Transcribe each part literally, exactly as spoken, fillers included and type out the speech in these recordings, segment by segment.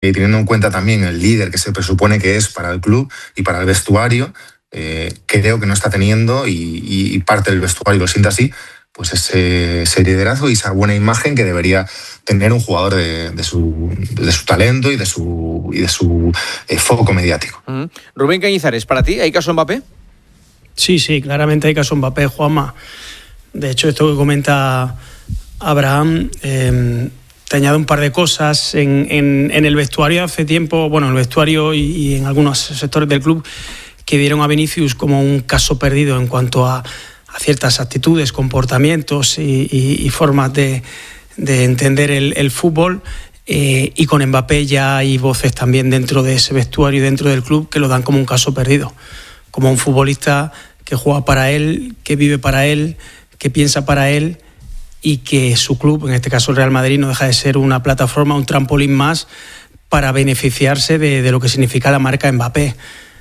y teniendo en cuenta también el líder que se presupone que es para el club y para el vestuario, eh, creo que no está teniendo, y, y parte del vestuario lo siente así, pues ese, ese liderazgo y esa buena imagen que debería tener un jugador de, de, su, de su talento y de su, y de su eh, foco mediático. Uh-huh. Rubén Cañizares, ¿para ti hay caso Mbappé? Sí, sí, claramente hay caso Mbappé, Juanma. De hecho, esto que comenta Abraham, eh, te añado un par de cosas. En, en, en el vestuario hace tiempo, bueno, en el vestuario y, y en algunos sectores del club, que dieron a Vinicius como un caso perdido en cuanto a, a ciertas actitudes, comportamientos y, y, y formas de, de entender el, el fútbol. Eh, y con Mbappé ya hay voces también dentro de ese vestuario y dentro del club que lo dan como un caso perdido, como un futbolista que juega para él, que vive para él, que piensa para él, y que su club, en este caso el Real Madrid, no deja de ser una plataforma, un trampolín más para beneficiarse de, de lo que significa la marca Mbappé.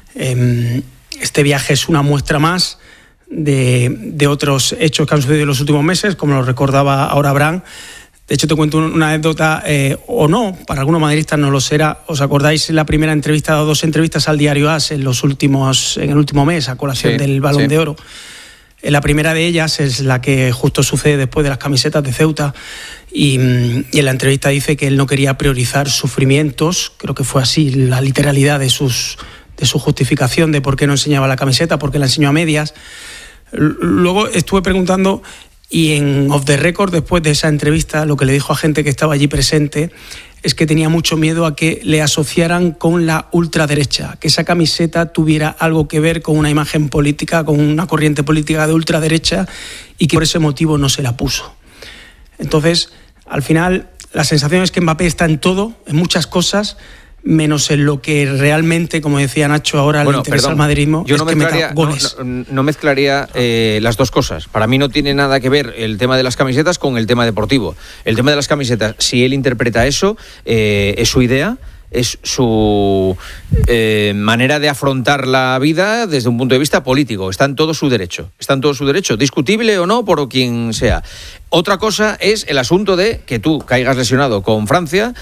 Eh, este viaje es una muestra más de, de otros hechos que han sucedido en los últimos meses, como lo recordaba ahora Abraham. De hecho, te cuento una anécdota, eh, o no, para algunos madridistas no lo será. ¿Os acordáis la primera entrevista, o dos entrevistas al diario AS en, los últimos, en el último mes, a colación sí, del Balón sí. de Oro? La primera de ellas es la que justo sucede después de las camisetas de Ceuta, y, y en la entrevista dice que él no quería priorizar sufrimientos, creo que fue así la literalidad de, sus, de su justificación de por qué no enseñaba la camiseta, por qué la enseñó a medias. Luego estuve preguntando, y en Off the Record, después de esa entrevista, lo que le dijo a gente que estaba allí presente es que tenía mucho miedo a que le asociaran con la ultraderecha, que esa camiseta tuviera algo que ver con una imagen política, con una corriente política de ultraderecha, y que por ese motivo no se la puso. Entonces, al final, la sensación es que Mbappé está en todo, en muchas cosas, menos en lo que realmente, como decía Nacho, ahora bueno, le interesa perdón, al madridismo, yo es no que mezclaría, meta goles. No, no, no mezclaría eh, las dos cosas. Para mí no tiene nada que ver el tema de las camisetas con el tema deportivo. El tema de las camisetas, si él interpreta eso, eh, es su idea, es su eh, manera de afrontar la vida desde un punto de vista político. Está en todo su derecho. Está en todo su derecho, discutible o no por quien sea. Otra cosa es el asunto de que tú caigas lesionado con Francia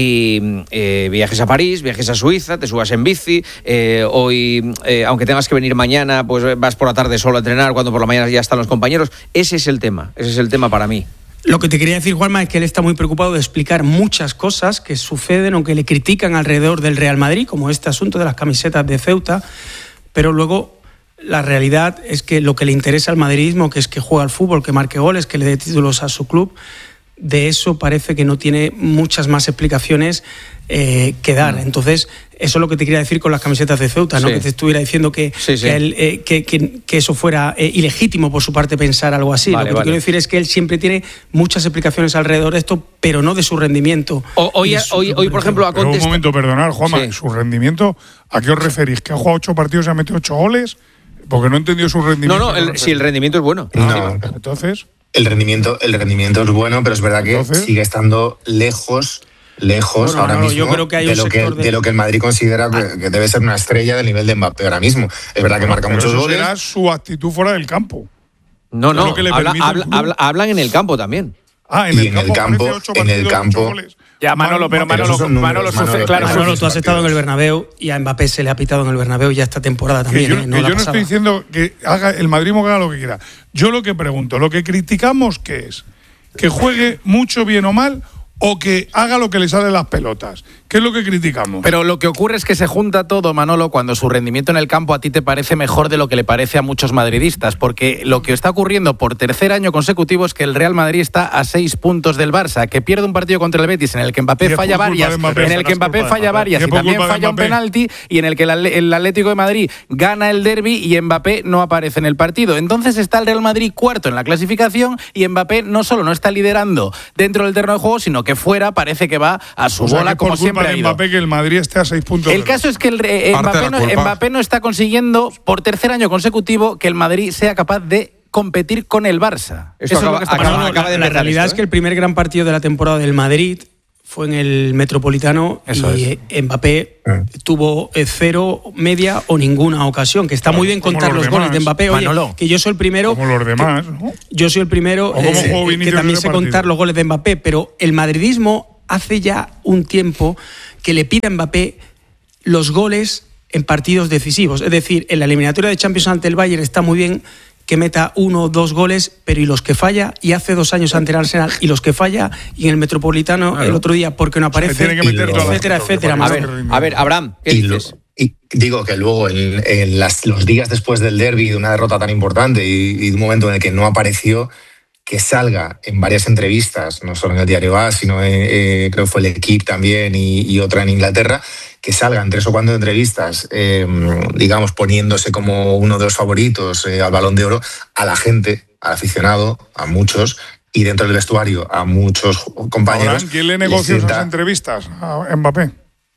y eh, viajes a París, viajes a Suiza, te subas en bici, eh, hoy, eh, aunque tengas que venir mañana, pues vas por la tarde solo a entrenar cuando por la mañana ya están los compañeros. Ese es el tema, ese es el tema para mí. Lo que te quería decir, Juanma, es que él está muy preocupado de explicar muchas cosas que suceden o que le critican alrededor del Real Madrid, como este asunto de las camisetas de Ceuta, pero luego la realidad es que lo que le interesa al madridismo, que es que juegue al fútbol, que marque goles, que le dé títulos a su club, de eso parece que no tiene muchas más explicaciones eh, que dar. Entonces, eso es lo que te quería decir con las camisetas de Ceuta, ¿no? Sí. Que te estuviera diciendo que, sí, sí. que, él, eh, que, que, que eso fuera eh, ilegítimo por su parte pensar algo así. Vale, lo que vale. te quiero decir es que él siempre tiene muchas explicaciones alrededor de esto, pero no de su rendimiento. O, hoy, su hoy, hoy, por ejemplo, ha contestado... Un momento, perdonad, Juanma, sí. ¿Su rendimiento a qué os referís? ¿Que ha jugado ocho partidos y ha metido ocho goles? Porque no entendió su rendimiento. No, no, el, si el rendimiento es bueno. No, entonces... El rendimiento, el rendimiento es bueno, pero es verdad que Entonces, sigue estando lejos, lejos bueno, ahora no, mismo yo creo que hay de, un lo que, de... de lo que el Madrid considera que, que debe ser una estrella del nivel de Mbappé ahora mismo. Es verdad que bueno, marca pero muchos eso goles. Será su actitud fuera del campo. No, no, no habla, habla, habla, hablan en el campo también. Ah, en y el en campo, el campo, en el campo. Ya, Manolo, pero Manolo, Manolo, Manolo, sucede, claro, Manolo, tú has estado en el Bernabéu y a Mbappé se le ha pitado en el Bernabéu ya esta temporada también. Yo, eh, no, yo no pasada. estoy diciendo que haga el Madrid haga lo que quiera. Yo lo que pregunto, lo que criticamos, ¿qué es? ¿Que juegue mucho, bien o mal, o que haga lo que le sale las pelotas? ¿Qué es lo que criticamos? Pero lo que ocurre es que se junta todo, Manolo, cuando su rendimiento en el campo a ti te parece mejor de lo que le parece a muchos madridistas, porque lo que está ocurriendo por tercer año consecutivo es que el Real Madrid está a seis puntos del Barça, que pierde un partido contra el Betis en el que Mbappé falla varias, Mbappé, en el que Mbappé falla varias y también falla un penalti, y en el que el Atlético de Madrid gana el derbi y Mbappé no aparece en el partido. Entonces está el Real Madrid cuarto en la clasificación y Mbappé no solo no está liderando dentro del terreno de juego, sino que fuera parece que va a su o sea, bola como siempre. De Mbappé que el Madrid esté a seis puntos. El caso es que el, eh, Mbappé, no, Mbappé no está consiguiendo por tercer año consecutivo que el Madrid sea capaz de competir con el Barça. Eso, Eso acaba, es lo que está acaba, pasando. Acaba de la realidad esto, ¿eh? Es que el primer gran partido de la temporada del Madrid fue en el Metropolitano. Eso y es. Mbappé eh. tuvo cero, media o ninguna ocasión, que está muy bien contar los, los goles de Mbappé. Oye, Manolo, que yo soy el primero. Como los demás, ¿no? Yo soy el primero eh, que también sé contar los goles de Mbappé, pero el madridismo hace ya un tiempo que le pida a Mbappé los goles en partidos decisivos. Es decir, en la eliminatoria de Champions ante el Bayern está muy bien que meta uno o dos goles, pero ¿y los que falla? Y hace dos años ante el Arsenal, y los que falla, y en el Metropolitano claro. el otro día porque no aparece, tiene que meter etcétera, etcétera. A ver, a ver, Abraham, ¿qué y dices? Lo, y digo que luego, en, en las, los días después del derbi, de una derrota tan importante y, y de un momento en el que no apareció, que salga en varias entrevistas, no solo en el Diario A, sino en, eh, creo que fue el Equipo también y, y otra en Inglaterra, que salgan tres o cuatro entrevistas, eh, digamos, poniéndose como uno de los favoritos eh, al Balón de Oro, a la gente, al aficionado, a muchos, y dentro del vestuario a muchos compañeros. Ahora, ¿quién le negoció esas entrevistas a Mbappé?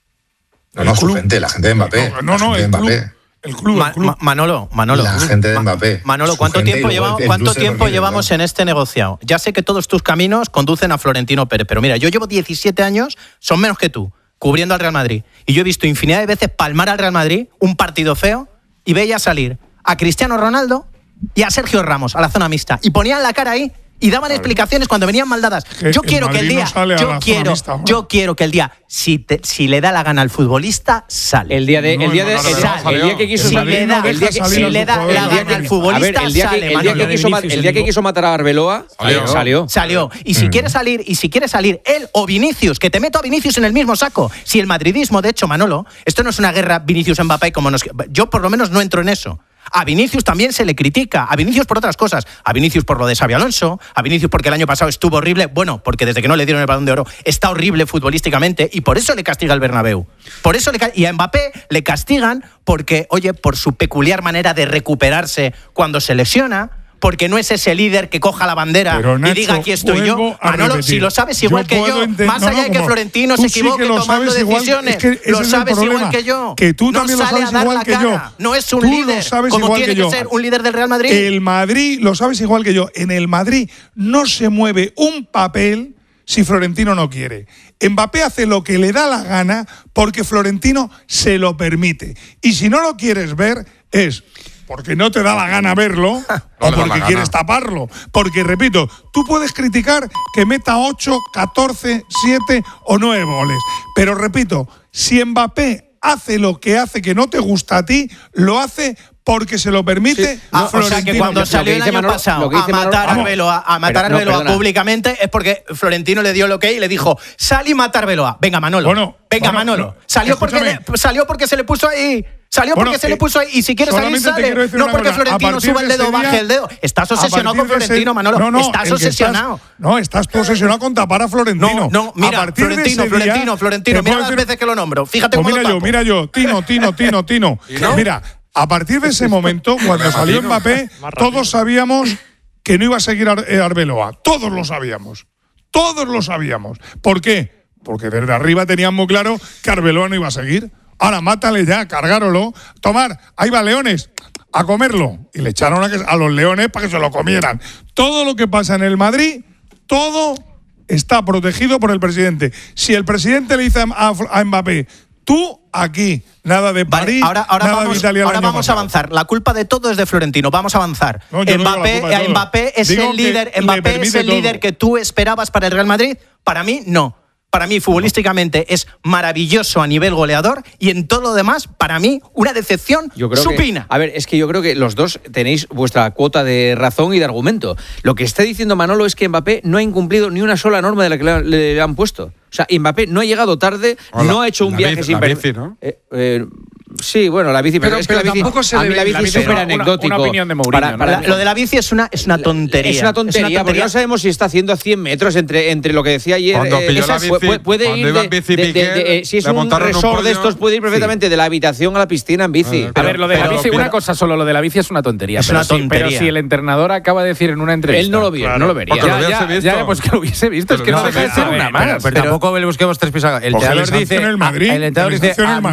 No, no, su gente, la gente de Mbappé. No, no, no el Mbappé. club. El club, Ma- el club. Ma- Manolo, Manolo. La gente de Mbappé. Manolo, ¿cuánto tiempo, lleva, ¿cuánto tiempo llevamos en este negociado? Ya sé que todos tus caminos conducen a Florentino Pérez, pero mira, yo llevo diecisiete años, son menos que tú, cubriendo al Real Madrid. Y yo he visto infinidad de veces palmar al Real Madrid, un partido feo, y veía salir a Cristiano Ronaldo y a Sergio Ramos a la zona mixta. Y ponían la cara ahí y daban explicaciones cuando venían mal dadas. Yo quiero que el día, yo quiero, yo quiero que el día, si, te, si le da la gana al futbolista, sale. El día de, el día de, sale. el día que quiso si salir, le da, el día que, si le da la gana al futbolista, a ver, el día que, sale. el día que quiso, el día que quiso matar a Arbeloa, salió. Salió. Salió. Y si mm. quiere salir, y si quiere salir él o Vinicius, que te meto a Vinicius en el mismo saco. Si el madridismo, de hecho, Manolo, esto no es una guerra Vinicius-Mbappé como nos, yo por lo menos no entro en eso. A Vinicius también se le critica, a Vinicius por otras cosas, a Vinicius por lo de Xabi Alonso, a Vinicius porque el año pasado estuvo horrible, bueno, porque desde que no le dieron el Balón de Oro está horrible futbolísticamente y por eso le castiga el Bernabéu. Por eso le, y a Mbappé le castigan porque, oye, por su peculiar manera de recuperarse cuando se lesiona, porque no es ese líder que coja la bandera Pero, Nacho, y diga aquí estoy yo. Manolo, si lo sabes igual yo que yo, ente- más allá no, no, de que Florentino se equivoque sí tomando decisiones, igual, es que lo sabes igual que yo. Que tú no también lo sabes igual que yo. No es un tú líder como tiene que, que ser un líder del Real Madrid. El Madrid, lo sabes igual que yo, en el Madrid no se mueve un papel si Florentino no quiere. Mbappé hace lo que le da la gana porque Florentino se lo permite. Y si no lo quieres ver, es porque no te da la gana verlo o porque quieres taparlo. Porque, repito, tú puedes criticar que meta ocho, catorce, siete o nueve goles. Pero, repito, si Mbappé hace lo que hace que no te gusta a ti, lo hace porque se lo permite sí. ah, Florentino. O sea que cuando salió el año Manolo, pasado a matar a Arbeloa, a matar a Arbeloa no, públicamente es porque Florentino le dio el ok y le dijo sal y mata a Arbeloa. Venga, Manolo. Bueno, Venga, bueno, Manolo. No, salió, porque le, salió porque se le puso ahí. Salió bueno, porque se eh, le puso ahí. Y si quiere salir, sale. No porque Florentino suba el dedo o baje el dedo. Estás obsesionado con Florentino, ese, Manolo. No, no, estás obsesionado. Estás, no, estás tú obsesionado con tapar a Florentino. No, no, mira, Florentino, día, Florentino, Florentino. Mira las veces que lo nombro. Fíjate pues cómo mira lo yo, mira yo. Tino, Tino, Tino, Tino. ¿No? Mira, a partir de ese momento, cuando salió Mbappé, todos sabíamos que no iba a seguir Arbeloa. Todos lo sabíamos. Todos lo sabíamos. ¿Por qué? Porque desde arriba tenían muy claro que Arbeloa no iba a seguir. Ahora, mátale ya, cargárolo. Tomar, ahí va leones, a comerlo. Y le echaron a, a los leones para que se lo comieran. Todo lo que pasa en el Madrid, todo está protegido por el presidente. Si el presidente le dice a, a Mbappé, tú aquí, nada de París, vale, ahora, ahora nada vamos, de Italia. Ahora vamos a avanzar. La culpa de todo es de Florentino. Vamos a avanzar. No, Mbappé, no Mbappé es Digo el líder, Mbappé es el líder que tú esperabas para el Real Madrid. Para mí, no. Para mí, futbolísticamente, es maravilloso a nivel goleador y en todo lo demás, para mí, una decepción yo creo supina. Que, a ver, es que yo creo que los dos tenéis vuestra cuota de razón y de argumento. Lo que está diciendo Manolo es que Mbappé no ha incumplido ni una sola norma de la que le, le, le han puesto. O sea, Mbappé no ha llegado tarde, Hola, no ha hecho un viaje bici, sin permiso. Eh, eh, Sí, bueno, la bici, pero, pero es que pero la bici, tampoco se a mí la bici la es súper anecdótico. Una, una opinión de Mourinho. Para, para, ¿no? Lo de la bici es una, es una tontería. Es una tontería, es una tontería porque no sabemos si está haciendo a cien metros entre, entre lo que decía ayer. Cuando eh, pilló esa, la bici, puede, puede ir de, bici, de, de, de, de, si es un resort un de estos, puede ir perfectamente sí. de la habitación a la piscina en bici. A ver, pero, a ver lo de pero, la bici, pero, una cosa solo, lo de la bici es una tontería. Es pero una sí, tontería. Pero si el entrenador acaba de decir en una entrevista. Él no lo vio, claro, no lo vería. Ya, ya, ya, pues que lo hubiese visto, es que no deja de ser una más. Pero tampoco le busquemos tres pisadas. El entrenador dice, el entrenador dice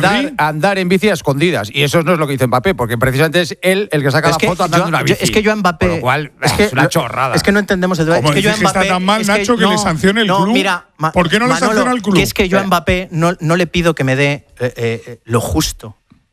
andar en bici a escondidas. Y eso no es lo que dice Mbappé, porque precisamente es él el que saca es la foto andando yo, en una bici. Yo, es que yo a Mbappé. Por lo cual, es, que, es una chorrada. Es que no entendemos el debate. Es que yo a Mbappé. Está tan mal, Nacho, que, que no, le sancione el no, club. Mira, ma, ¿por qué no le Manolo, sanciona el club? Que es que yo a Mbappé no, no le pido que me dé eh, eh, lo justo.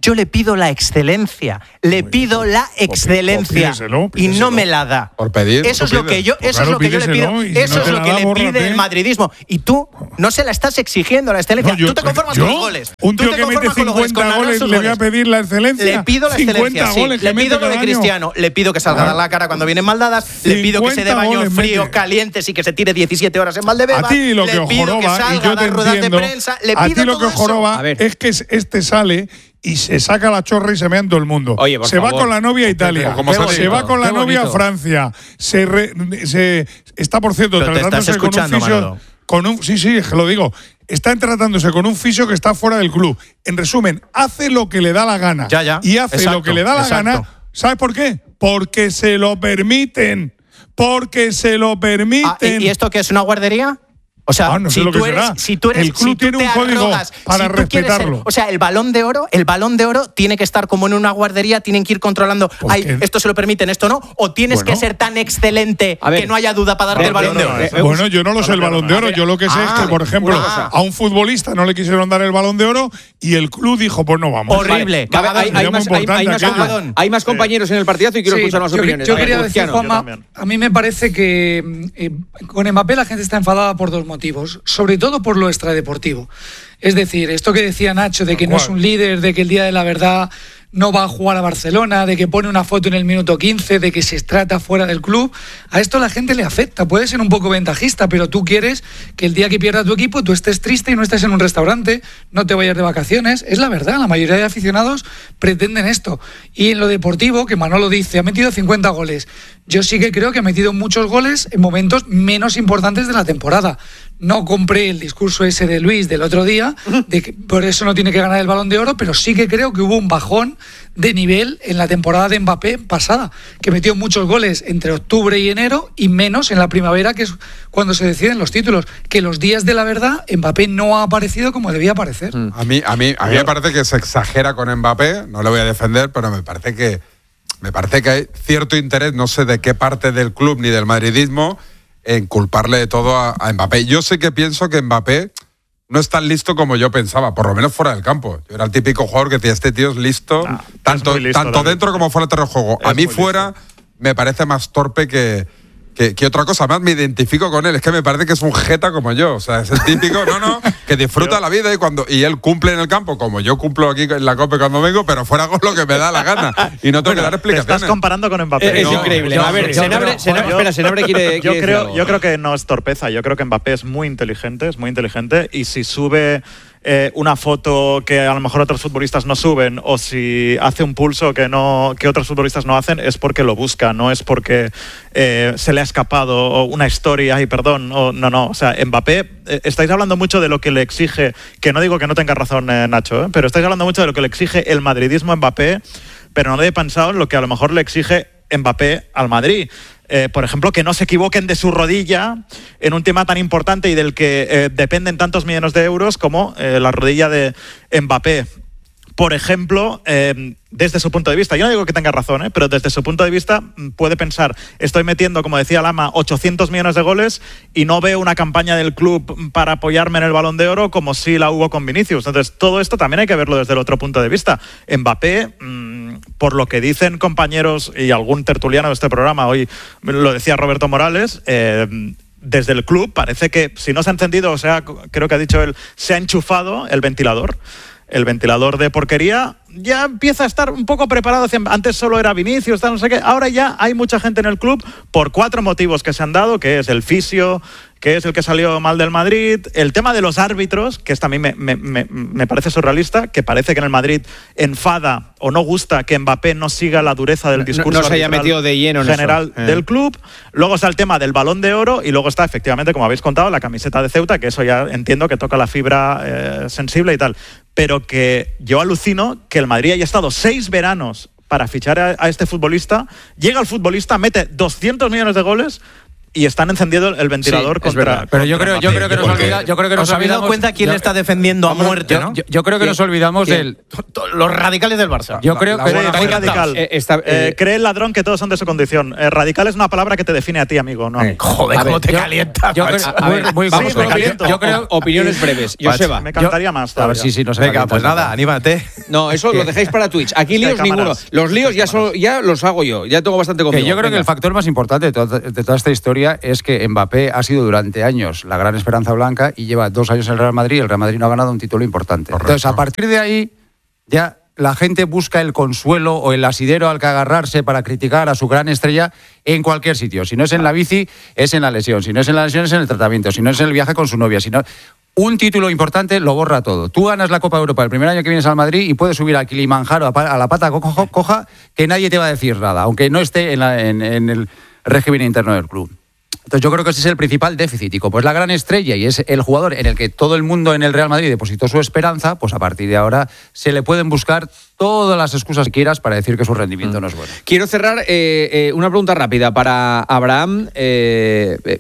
Yo le pido la excelencia, le pido la excelencia y no me la da. Por pedir. Eso es lo que yo, eso es lo que yo le pido. Eso es lo que le pide el madridismo. Y tú no se la estás exigiendo la excelencia. Tú te conformas con los goles. Un tío que mete cincuenta goles le voy a pedir la excelencia. Le pido la excelencia, sí. Le pido lo de Cristiano. Le pido que salga a dar la cara cuando vienen mal dadas. Le pido que se dé baños fríos, calientes y que se tire diecisiete horas en Valdebebas. A ti lo que os joroba, y yo te entiendo, a ti lo que os joroba es que este sale y se saca la chorra y se mea en todo el mundo. Oye, por se favor. va con la novia a Italia, se, se va con la novia a Francia, se, re, se está, por cierto, Pero tratándose con un fisio, con un sí, sí, lo digo, está tratándose con un fisio que está fuera del club. En resumen, hace lo que le da la gana. Ya, ya. Y hace exacto, lo que le da la exacto. gana. ¿Sabes por qué? Porque se lo permiten. Porque se lo permiten. Ah, ¿y, ¿Y esto qué es, una guardería? O sea, ah, no sé si, lo que tú eres, será. si tú eres, el club si tú tiene un código arrogas, para si tú respetarlo. Ser, o sea, el balón de oro, el balón de oro tiene que estar como en una guardería, tienen que ir controlando, ay, esto se lo permiten, esto no, o tienes bueno. que ser tan excelente ver, que no haya duda para darte el balón de oro. Eh, bueno, yo no lo sé el balón de oro, yo lo que sé ah, es que, por ejemplo, a un futbolista no le quisieron dar el balón de oro y el club dijo, pues no vamos. Horrible. Vale. Hay, hay, más, hay, hay, más hay más compañeros en el partidazo y quiero sí, escuchar más yo, opiniones. Yo quería decir, Juanma, a mí me parece que eh, con Mbappé la gente está enfadada por dos motivos, sobre todo por lo extradeportivo. Es decir, esto que decía Nacho de que no es un líder, de que el día de la verdad no va a jugar a Barcelona, de que pone una foto en el minuto quince, de que se trata fuera del club, a esto la gente le afecta. Puede ser un poco ventajista, pero tú quieres que el día que pierda tu equipo tú estés triste y no estés en un restaurante, no te vayas de vacaciones. Es la verdad, la mayoría de aficionados pretenden esto. Y en lo deportivo, que Manolo dice, ha metido cincuenta goles. Yo sí que creo que ha metido muchos goles en momentos menos importantes de la temporada. No compré el discurso ese de Luis del otro día, de que por eso no tiene que ganar el Balón de Oro, pero sí que creo que hubo un bajón de nivel en la temporada de Mbappé pasada, que metió muchos goles entre octubre y enero y menos en la primavera, que es cuando se deciden los títulos. Que los días de la verdad, Mbappé no ha aparecido como debía aparecer. A mí, a mí, a mí me parece que se exagera con Mbappé, no le voy a defender, pero me parece que me parece que hay cierto interés, no sé de qué parte del club ni del madridismo, en culparle de todo a, a Mbappé. Yo sé que pienso que Mbappé no es tan listo como yo pensaba, por lo menos fuera del campo. Yo era el típico jugador que decía, este tío es listo, nah, tanto, es listo, tanto dentro como fuera del terreno de juego. Es a mí fuera listo. Me parece más torpe que, que, que otra cosa. Además me identifico con él, es que me parece que es un jeta como yo. O sea, es el típico, no, no, que disfruta yo. la vida y cuando y él cumple en el campo, como yo cumplo aquí en la COPE cuando vengo, pero fuera con lo que me da la gana. Y no tengo bueno, que dar explicaciones. Te estás comparando con Mbappé. Es, no, es increíble. Yo, a ver, Senabre, Senabre, espera, Senabre quiere, quiere yo creo, yo creo que no es torpeza. Yo creo que Mbappé es muy inteligente, es muy inteligente. Y si sube eh, una foto que a lo mejor otros futbolistas no suben, o si hace un pulso que no que otros futbolistas no hacen, es porque lo busca, no es porque eh, se le ha escapado una historia, y perdón, o, no, no. O sea, Mbappé, eh, estáis hablando mucho de lo que le exige, que no digo que no tenga razón eh, Nacho, eh, pero estáis hablando mucho de lo que le exige el madridismo a Mbappé, pero no he pensado en lo que a lo mejor le exige Mbappé al Madrid. Eh, por ejemplo, que no se equivoquen de su rodilla en un tema tan importante y del que eh, dependen tantos millones de euros como eh, la rodilla de Mbappé. Por ejemplo, eh, desde su punto de vista, yo no digo que tenga razón, ¿eh? pero desde su punto de vista puede pensar, estoy metiendo, como decía Lama, ochocientos millones de goles y no veo una campaña del club para apoyarme en el Balón de Oro como si la hubo con Vinicius. Entonces, todo esto también hay que verlo desde el otro punto de vista. Mbappé, mmm, por lo que dicen compañeros y algún tertuliano de este programa, hoy lo decía Roberto Morales, eh, desde el club parece que, si no se ha encendido, o sea, creo que ha dicho él, se ha enchufado el ventilador. El ventilador de porquería ya empieza a estar un poco preparado. Antes solo era Vinicius, no sé qué. Ahora ya hay mucha gente en el club por cuatro motivos que se han dado, que es el fisio, que es el que salió mal del Madrid, el tema de los árbitros, que es también me, me, me, me parece surrealista, que parece que en el Madrid enfada o no gusta que Mbappé no siga la dureza del discurso no, no se haya metido de lleno en general eso. Eh. del club. Luego está el tema del Balón de Oro y luego está, efectivamente, como habéis contado, la camiseta de Ceuta, que eso ya entiendo que toca la fibra eh, sensible y tal. Pero que yo alucino que el Madrid haya estado seis veranos para fichar a, a este futbolista, llega el futbolista, mete doscientos millones de goles y están encendiendo el ventilador sí, contra. Pero yo creo, yo creo que nos olvidamos. Yo creo que nos ¿Os habéis dado cuenta quién yo, le está defendiendo a muerte, yo, no? Yo, yo creo que nos olvidamos ¿Quién? del. Los radicales del Barça. Yo creo la, que. la muy radical. Eh, está, eh, eh, cree el ladrón que todos son de su condición. Eh, radical es una palabra que te define a ti, amigo, ¿no? Eh, Joder, a cómo ver, te yo, calienta. Yo creo, a ver, muy, vamos sí, con me caliento. yo creo opiniones breves. Joseba. Me cantaría yo, más. A ver, sí, sí, no sé. Venga, pues nada, anímate. No, eso lo dejáis para Twitch. Aquí líos ninguno. Los líos ya, solo, ya los hago yo. Ya tengo bastante conmigo. Que yo creo Venga. que el factor más importante de toda, de toda esta historia es que Mbappé ha sido durante años la gran esperanza blanca y lleva dos años en el Real Madrid y el Real Madrid no ha ganado un título importante. Correcto. Entonces, a partir de ahí, ya la gente busca el consuelo o el asidero al que agarrarse para criticar a su gran estrella en cualquier sitio. Si no es en la bici, es en la lesión. Si no es en la lesión, es en el tratamiento. Si no es en el viaje con su novia. Si no... Un título importante lo borra todo. Tú ganas la Copa de Europa el primer año que vienes al Madrid y puedes subir a Kilimanjaro a la pata coja, coja que nadie te va a decir nada, aunque no esté en, la, en, en el régimen interno del club. Entonces yo creo que ese es el principal déficit y como es la gran estrella y es el jugador en el que todo el mundo en el Real Madrid depositó su esperanza, pues a partir de ahora se le pueden buscar todas las excusas que quieras para decir que su rendimiento mm. no es bueno. Quiero cerrar eh, eh, una pregunta rápida para Abraham. Eh, eh,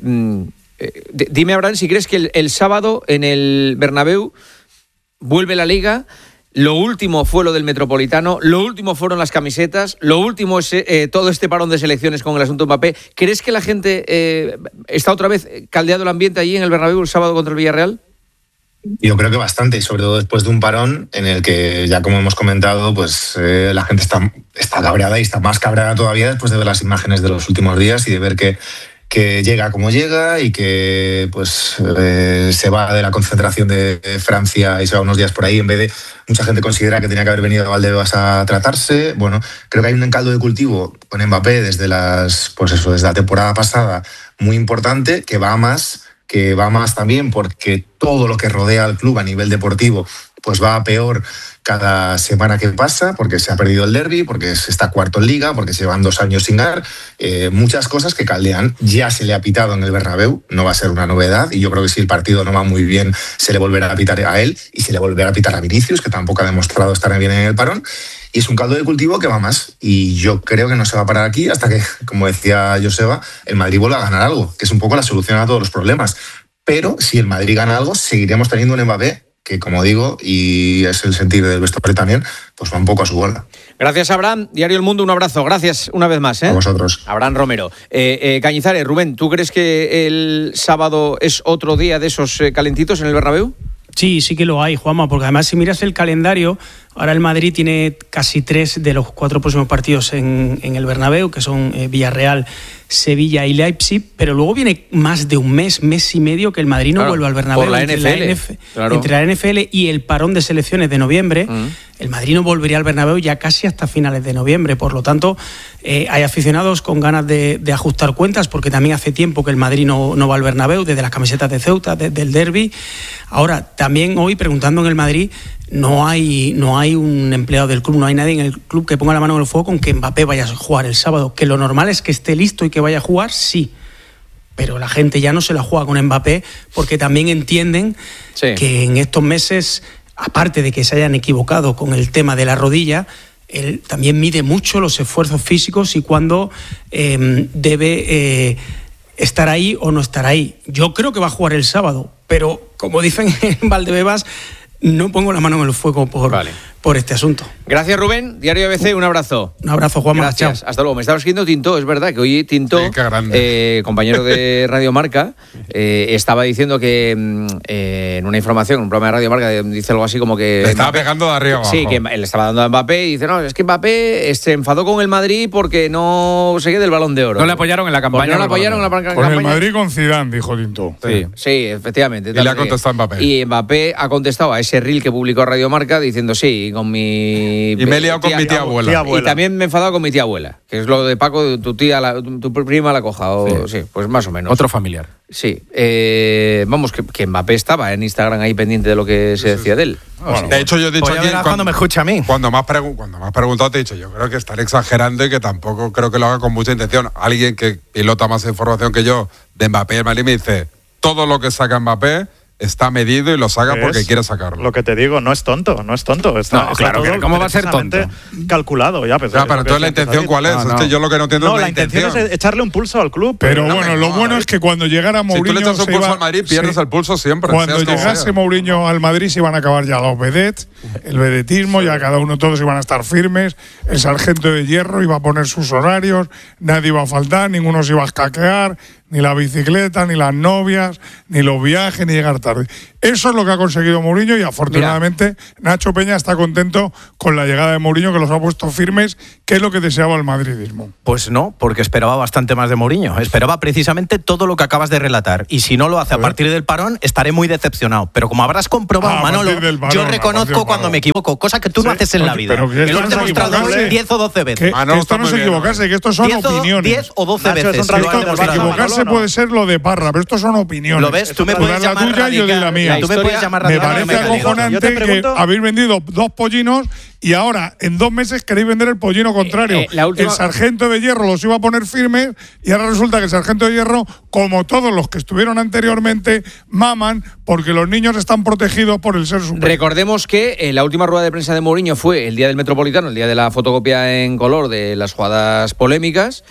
eh, dime, Abraham, si crees que el, el sábado en el Bernabéu vuelve la Liga. Lo último fue lo del Metropolitano, lo último fueron las camisetas, lo último es eh, todo este parón de selecciones con el asunto Mbappé. ¿Crees que la gente eh, está otra vez caldeado el ambiente allí en el Bernabéu el sábado contra el Villarreal? Yo creo que bastante, y sobre todo después de un parón en el que, ya como hemos comentado, pues eh, la gente está, está cabreada y está más cabreada todavía después de ver las imágenes de los últimos días y de ver que que llega como llega y que pues eh, se va de la concentración de Francia y se va unos días por ahí en vez de... Mucha gente considera que tenía que haber venido a Valdebebas a tratarse. Bueno, creo que hay un caldo de cultivo con Mbappé desde las pues eso, desde la temporada pasada muy importante, que va más, que va más también porque todo lo que rodea al club a nivel deportivo pues va a peor cada semana que pasa, porque se ha perdido el derbi, porque se está cuarto en Liga, porque se van dos años sin ganar, eh, muchas cosas que caldean. Ya se le ha pitado en el Bernabéu, no va a ser una novedad, y yo creo que si el partido no va muy bien, se le volverá a pitar a él, y se le volverá a pitar a Vinicius, que tampoco ha demostrado estar bien en el parón, y es un caldo de cultivo que va más, y yo creo que no se va a parar aquí hasta que, como decía Joseba, el Madrid vuelva a ganar algo, que es un poco la solución a todos los problemas. Pero si el Madrid gana algo, seguiremos teniendo un Mbappé que, como digo, y es el sentir del vestuario también, pues va un poco a su bola. Gracias, Abraham. Diario El Mundo, un abrazo. Gracias una vez más. ¿eh? A vosotros. Abraham Romero. Eh, eh, Cañizares, Rubén, ¿tú crees que el sábado es otro día de esos eh, calentitos en el Bernabéu? Sí, sí que lo hay, Juanma, porque además si miras el calendario, ahora el Madrid tiene casi tres de los cuatro próximos partidos en, en el Bernabéu, que son eh, Villarreal, Sevilla y Leipzig, pero luego viene más de un mes, mes y medio que el Madrid no claro, vuelve al Bernabéu. por la entre N F L, la N F, claro. Entre la N F L y el parón de selecciones de noviembre, mm. el Madrid no volvería al Bernabéu ya casi hasta finales de noviembre. Por lo tanto, eh, hay aficionados con ganas de, de ajustar cuentas, porque también hace tiempo que el Madrid no, no va al Bernabéu, desde las camisetas de Ceuta, desde el derbi. Ahora, también hoy, preguntando en el Madrid, no hay, no hay un empleado del club, no hay nadie en el club que ponga la mano en el fuego con que Mbappé vaya a jugar el sábado. Que lo normal es que esté listo y que vaya a jugar, sí. Pero la gente ya no se la juega con Mbappé, porque también entienden sí. que en estos meses, aparte de que se hayan equivocado con el tema de la rodilla, él también mide mucho los esfuerzos físicos y cuándo eh, debe eh, estar ahí o no estar ahí. Yo creo que va a jugar el sábado, pero como dicen en Valdebebas, no pongo la mano en el fuego por, vale. por este asunto. Gracias, Rubén. Diario A B C, un abrazo. Un abrazo, Juanma. Gracias. Chao. Hasta luego. Me estaba escribiendo Tinto, es verdad que hoy Tinto, sí, eh, compañero de Radio Marca, eh, estaba diciendo que eh, en una información, en un programa de Radio Marca, dice algo así como que... Le estaba Mbappé, pegando de arriba abajo. Sí, que le estaba dando a Mbappé y dice, no, es que Mbappé se enfadó con el Madrid porque no se queda del Balón de Oro. No le apoyaron en la campaña. No le apoyaron en la campaña. Con el Madrid con Zidane, dijo Tinto. Sí, sí, efectivamente. Y le ha contestado Mbappé. Y Mbappé ha contestado a ese reel que publicó Radio Marca diciendo sí, con mi... Y me he liado con mi tía abuela. tía abuela. Y también me he enfadado con mi tía abuela, que es lo de Paco, tu tía, la, tu, tu prima la coja. O, sí. sí, pues más o menos. Otro familiar. Sí. Eh, vamos, que, que Mbappé estaba en Instagram ahí pendiente de lo que se decía de él. Bueno, de hecho, yo he dicho pues aquí, cuando, cuando me escucha a mí. Cuando me, has pregu- cuando me has preguntado, te he dicho, yo creo que están exagerando y que tampoco creo que lo haga con mucha intención. Alguien que pilota más información que yo de Mbappé y el Madrid me dice, todo lo que saca Mbappé está medido y lo saca Es porque quiere sacarlo. Lo que te digo, no es tonto, no es tonto. Está, No, está claro todo que ¿cómo va a ser tonto? precisamente calculado ya. Pues, Ya, es pero lo que entonces la decía intención, David. ¿cuál es? No, Es no. que yo lo que no entiendo No, es la la intención intención. es echarle un pulso al club. Pero no, bueno, no, lo no, bueno eh. es que cuando llegara Si tú Mourinho. le echas un se pulso iba- al Madrid, pierdes se- el pulso siempre. Cuando seas como llegase sea. Mourinho al Madrid se iban a acabar ya los vedettes, el vedetismo, ya cada uno todos iban a estar firmes, el sargento de hierro iba a poner sus horarios, nadie iba a faltar, ninguno se iba a escaquear, ni la bicicleta, ni las novias, ni los viajes, ni llegar tarde. Eso es lo que ha conseguido Mourinho y afortunadamente Nacho Peña está contento con la llegada de Mourinho, que los ha puesto firmes, que es lo que deseaba el madridismo. Pues no, porque esperaba bastante más de Mourinho. Esperaba precisamente todo lo que acabas de relatar. Y si no lo hace a partir del parón, estaré muy decepcionado. Pero como habrás comprobado, Ah, a Manolo, partir del parón, yo a partir reconozco del cuando parón. me equivoco, cosa que tú no Sí, haces en la oye, vida. pero que Que esto lo has no es demostrado equivocarse. diez o doce veces. Que, Manolo que esto está no es muy bien, equivocarse, ¿no? que estos son diez o- opiniones. diez o doce Nacho, es un veces. radical lo has del demostrado. Barça, Equivocarse Manolo, no. puede ser lo de Parra, pero estos son opiniones. ¿Lo ves? Tú me Tú puedes das la llamar tuya y yo doy la radical. mía. Tú me puedes llamar Me radical. parece no me digas. acojonante Yo te que pregunto- habéis vendido dos pollinos y ahora en dos meses queréis vender el pollino contrario. eh, la última- El sargento de hierro los iba a poner firmes y ahora resulta que el sargento de hierro, como todos los que estuvieron anteriormente, maman porque los niños están protegidos por el ser supremo. Recordemos que eh, la última rueda de prensa de Mourinho fue el día del Metropolitano, el día de la fotocopia en color de las jugadas polémicas.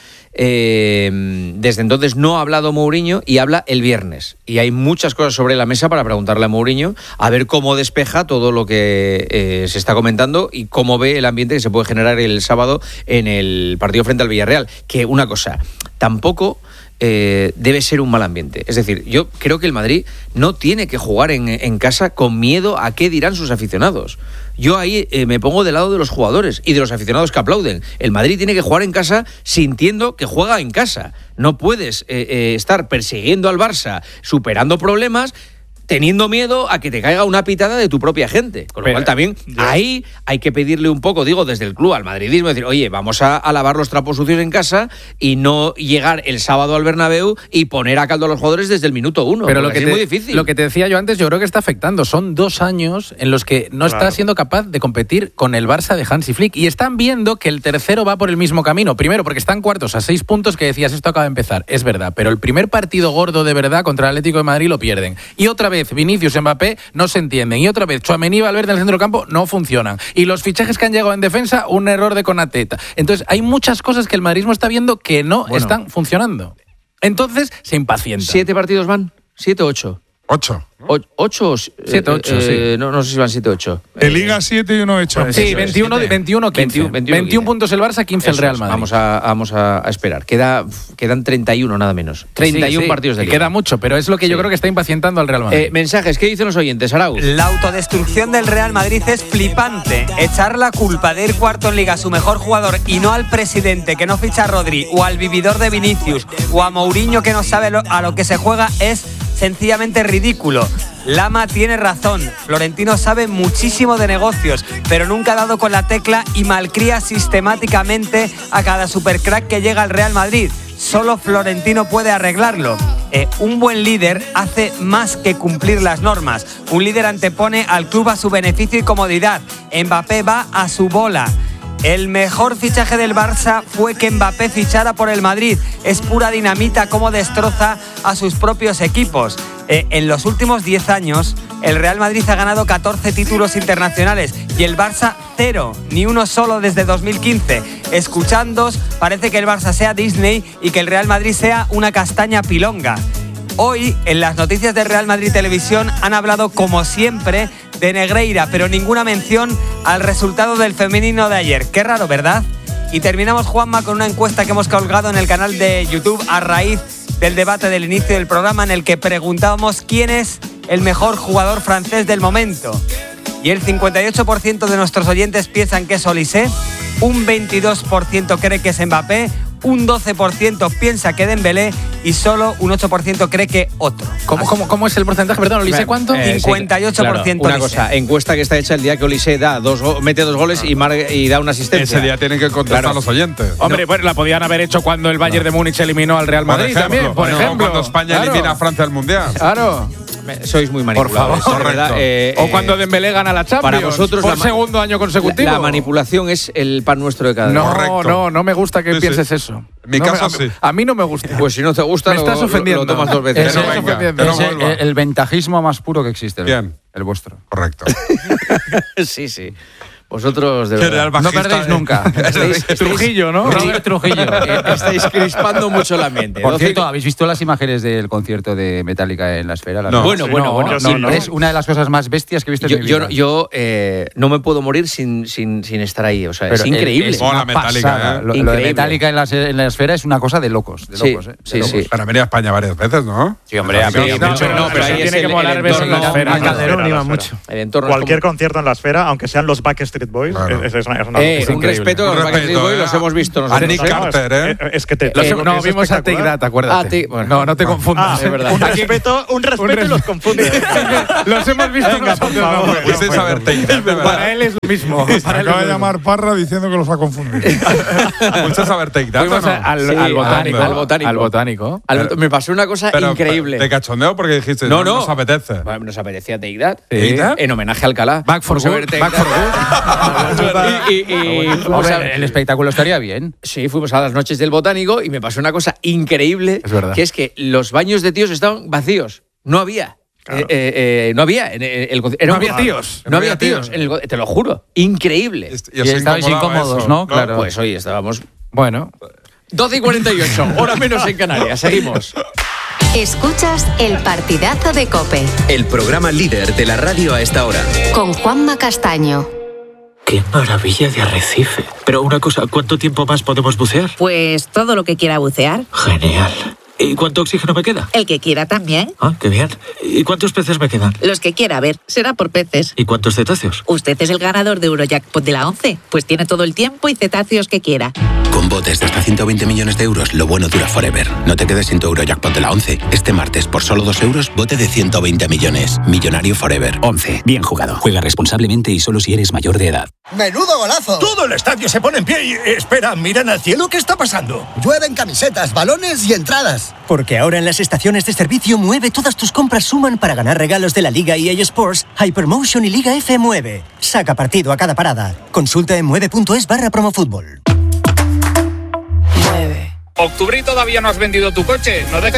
Eh, desde entonces no ha hablado Mourinho y habla el viernes. Y hay muchas cosas sobre la mesa para preguntarle a Mourinho a ver cómo despeja todo lo que eh, se está comentando y cómo ve el ambiente que se puede generar el sábado en el partido frente al Villarreal. Que una cosa, tampoco... Eh, debe ser un mal ambiente. Es decir, yo creo que el Madrid no tiene que jugar en, en casa con miedo a qué dirán sus aficionados. Yo ahí eh, me pongo del lado de los jugadores y de los aficionados que aplauden. El Madrid tiene que jugar en casa sintiendo que juega en casa. No puedes eh, eh, estar persiguiendo al Barça, superando problemas, teniendo miedo a que te caiga una pitada de tu propia gente. Con lo Pero, cual también ahí hay que pedirle un poco, digo, desde el club al madridismo, decir, oye, vamos a, a lavar los trapos sucios en casa y no llegar el sábado al Bernabéu y poner a caldo a los jugadores desde el minuto uno. Pero lo que, es te, muy difícil. lo que te decía yo antes, yo creo que está afectando. Son dos años en los que no Claro. está siendo capaz de competir con el Barça de Hansi Flick. Y están viendo que el tercero va por el mismo camino. Primero, porque están cuartos a seis puntos, que decías, esto acaba de empezar. Es verdad, pero el primer partido gordo de verdad contra el Atlético de Madrid lo pierden. Y otra vez, Vinicius, Mbappé no se entienden. Y otra vez, Tchouaméni y Valverde en el centro del campo no funcionan. Y los fichajes que han llegado en defensa, un error de Konateta. Entonces, hay muchas cosas que el madridismo está viendo que no Bueno. están funcionando. Entonces, se impacienta. ¿Siete partidos van? ¿Siete o ocho? Ocho. O- ¿Ocho? o s- Siete, eh, ocho, eh, sí. No, no sé si van siete o ocho. De Liga siete y uno de Champions. Sí, Eso es, veintiuno, siete. veintiuno, quince. veintiuno, veintiuno, veintiún puntos el Barça, quince el Eso Real es, Madrid. Vamos a, vamos a, a esperar. Queda, quedan treinta y uno nada menos. treinta y uno Sí, sí, partidos de que Liga. queda mucho, pero es lo que yo Sí. creo que está impacientando al Real Madrid. Eh, mensajes, ¿qué dicen los oyentes, Arau? La autodestrucción del Real Madrid es flipante. Echar la culpa de ir cuarto en Liga a su mejor jugador y no al presidente que no ficha a Rodri, o al vividor de Vinicius, o a Mourinho que no sabe lo- a lo que se juega es sencillamente ridículo. Lama tiene razón. Florentino sabe muchísimo de negocios, pero nunca ha dado con la tecla y malcría sistemáticamente a cada supercrack que llega al Real Madrid. Solo Florentino puede arreglarlo. Eh, un buen líder hace más que cumplir las normas. Un líder antepone al club a su beneficio y comodidad. Mbappé va a su bola. El mejor fichaje del Barça fue que Mbappé fichara por el Madrid. Es pura dinamita cómo destroza a sus propios equipos. Eh, en los últimos diez años, el Real Madrid ha ganado catorce títulos internacionales y el Barça cero, ni uno solo desde dos mil quince. Escuchándoos, parece que el Barça sea Disney y que el Real Madrid sea una castaña pilonga. Hoy, en las noticias de Real Madrid Televisión, han hablado, como siempre, de Negreira, pero ninguna mención al resultado del femenino de ayer. Qué raro, ¿verdad? Y terminamos, Juanma, con una encuesta que hemos colgado en el canal de YouTube a raíz del debate del inicio del programa, en el que preguntábamos quién es el mejor jugador francés del momento. Y el cincuenta y ocho por ciento de nuestros oyentes piensan que es Olise, un veintidós por ciento cree que es Mbappé, un doce por ciento piensa que Dembélé y solo un ocho por ciento cree que otro. ¿Cómo, cómo, ¿Cómo es el porcentaje? Perdón, Olise, ¿cuánto? Eh, sí, cincuenta y ocho por ciento claro, una Olise. cosa, encuesta que está hecha el día que Olise da dos, go- mete dos goles y, mar- y da una asistencia. Ese día tienen que contestar Claro. los oyentes. Hombre, pues la podían haber hecho cuando el Bayern de Múnich eliminó al Real Por Madrid ejemplo, también, por no, ejemplo. cuando España Claro. elimina a Francia del Mundial. Claro. me- sois muy manipuladores. Por favor. de verdad, eh, o eh, cuando Dembélé gana la Champions. para vosotros por la ma- segundo año consecutivo. La manipulación es el pan nuestro de cada día. No, Correcto. no, no me gusta que Sí, pienses sí. eso. En mi No caso, me- a, sí. a mí no me gusta. Pues si no te gusta, Me lo- estás lo- ofendiendo. Lo, tomas dos veces. Ese- Que no estás venga, ofendiendo. que no Es el, vuelva. el ventajismo más puro que existe. el- Bien. El vuestro. Correcto. sí, sí. Vosotros, de Que verdad. era el No bajista perdéis de- nunca. Estáis- estáis- Trujillo, ¿no? Robert Trujillo. eh, estáis crispando mucho el ambiente. Por doce- cierto, ¿habéis visto las imágenes del concierto de Metallica en la Esfera? La No. Bueno, Sí. bueno, No, bueno. no, sí, no, Es una de las cosas más bestias que he visto Yo, en mi yo, vida. yo, eh, no me puedo morir sin, sin, sin estar ahí. O sea, Pero es increíble. Es Mola una Metallica, pasada. ¿eh? Lo, lo de Increíble. Metallica en la, en la Esfera es una cosa de locos. De Sí, locos, ¿eh? De sí, locos. sí. Pero han venido a España varias veces, ¿no? Sí, hombre, a Sí, mí- sí, mucho- pero no, pero ahí tiene es que el- molar el verse en la entorno- Esfera. A Calderón la iba esfera. mucho. El entorno es Cualquier como- concierto en la esfera, aunque sean los Backstreet Boys, Claro. es, es una, es una Eh, locura. un respeto a los Un Backstreet respeto, Boys, eh, los hemos visto a nosotros. Nick No, no, Carter, es- ¿eh? Es que te. Los- eh, no, es vimos a Take espectacular. That, acuérdate. Ah, Take- bueno. no, no te confundas. Ah, Es verdad. un respeto, un respeto y los confunde. Los hemos visto Venga, por nosotros. favor. no, Fuisteis a ver Take That, de verdad. Para él es lo mismo. Se Para él acaba es de lo mismo. llamar Parra diciendo que los ha confundido. ¿Fuisteis a ver Take That o Fuimos no? a- al, Sí, al botánico. al botánico. Al botánico. Al- me pasó una cosa Pero, increíble. ¿De cachondeo? Porque dijiste, No, no, no. nos apetece. Bueno, nos apetecía Take That. ¿Take That? En homenaje a Alcalá. Back for Fuimos a good. ver Take Back That. for good. y, y- y fuimos a- Hombre, el espectáculo estaría bien. Sí, fuimos a las noches del botánico y me pasó una cosa increíble, Es verdad. que es que los baños de tíos estaban vacíos. No había. Eh, eh, eh, no había. En el, el- era No un había con- tíos. No había tíos. en el- te lo juro. Increíble. Y, Y estabais incómodos, ¿no? Claro. Pues hoy estábamos Bueno, doce y cuarenta y ocho, hora menos en Canarias. Seguimos. Escuchas el partidazo de COPE El programa líder de la radio a esta hora. con Juanma Castaño. ¡Qué maravilla de arrecife! Pero una cosa, ¿cuánto tiempo más podemos bucear? Pues todo lo que quiera bucear. Genial. ¿Y cuánto oxígeno me queda? El que quiera también. Ah, qué bien. ¿Y cuántos peces me quedan? Los que quiera, a ver, será por peces. ¿Y cuántos cetáceos? Usted es el ganador de Eurojackpot de la once, pues tiene todo el tiempo y cetáceos que quiera. Con botes de hasta ciento veinte millones de euros, lo bueno dura forever. No te quedes sin tu Eurojackpot de la once. Este martes, por solo dos euros, bote de ciento veinte millones. Millonario forever. once. Bien jugado. Juega responsablemente y solo si eres mayor de edad. ¡Menudo golazo! Todo el estadio se pone en pie y... Espera, miran al cielo, ¿qué está pasando? Llueven camisetas, balones y entradas. Porque ahora en las estaciones de servicio Mueve todas tus compras suman para ganar regalos de la Liga E A Sports, Hypermotion y Liga F Mueve. Saca partido a cada parada. Consulta en mueve punto es barra promofútbol. Octubre y todavía no has vendido tu coche. No dejes